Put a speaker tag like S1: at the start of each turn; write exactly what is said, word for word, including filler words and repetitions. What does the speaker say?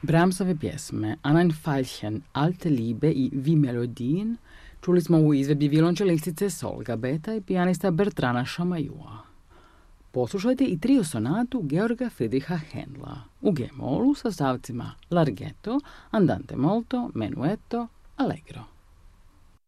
S1: Brahmsove pjesme An ein Veilchen, Alte Liebe i Vi Melodien čuli smo u izvedbi violončelistice Solga Beta i pijanista Bertrana Chamayua. Poslušajte i trio sonatu Georga Friedricha Händla u G-molu sa stavcima Larghetto, Andante molto, Menuetto, Allegro.